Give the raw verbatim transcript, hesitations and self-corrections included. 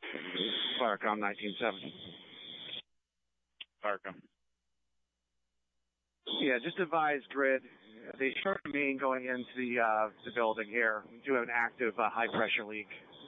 Firecom nineteen seventy. Firecom. Yeah, just advise Grid. The short main going into the uh, the building here. We do have an active uh, high pressure leak